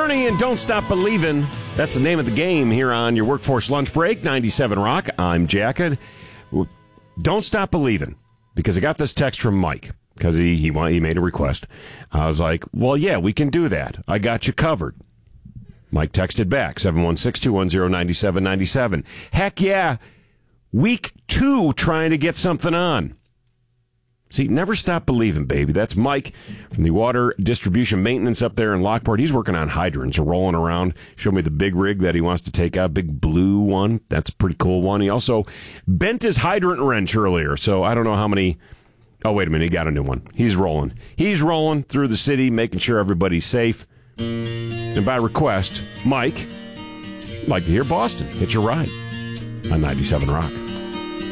Journey and Don't Stop Believin'. That's the name of the game here on your Workforce Lunch Break, 97 Rock. I'm Jacket. Don't Stop Believin', because I got this text from Mike, because he made a request. I was like, well, yeah, we can do that. I got you covered. Mike texted back, 716-210-9797. Heck yeah, week 2 trying to get something on. See, never stop believing, baby. That's Mike from the water distribution maintenance up there in Lockport. He's working on hydrants, rolling around. Showed me the big rig that he wants to take out, big blue one. That's a pretty cool one. He also bent his hydrant wrench earlier, so I don't know how many... Oh, wait a minute, he got a new one. He's rolling. He's rolling through the city, making sure everybody's safe. And by request, Mike, I'd like to hear Boston. It's your ride on 97 Rock.